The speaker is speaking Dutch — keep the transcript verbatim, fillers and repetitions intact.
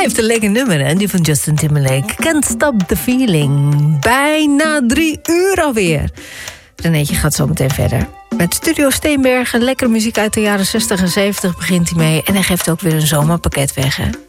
blijft een lekker nummer, hè? Die van Justin Timberlake. Can't Stop the Feeling. Bijna drie uur alweer. Renéetje gaat zo meteen verder. Met Studio Steenbergen, lekkere muziek uit de jaren zestig en zeventig begint hij mee. En hij geeft ook weer een zomerpakket weg, hè?